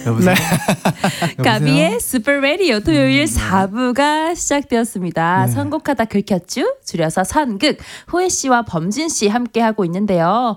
여보세요? 가비의 슈퍼 라디오 토요일 4부가 시작되었습니다. 네. 선곡하다 긁혔쥬? 줄여서 선극. 호혜 씨와 범진 씨 함께하고 있는데요.